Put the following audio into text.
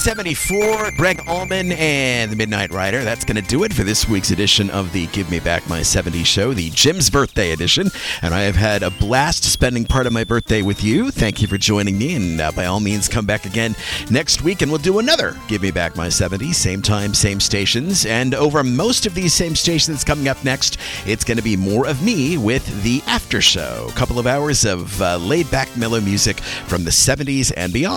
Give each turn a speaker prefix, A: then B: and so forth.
A: 1974, Greg Allman and the Midnight Rider. That's going to do it for this week's edition of the Give Me Back My 70s show, the Jim's Birthday edition. And I have had a blast spending part of my birthday with you. Thank you for joining me. And by all means, come back again next week and we'll do another Give Me Back My 70s. Same time, same stations. And over most of these same stations coming up next, it's going to be more of me with the After Show. A couple of hours of laid-back mellow music from the 70s and beyond.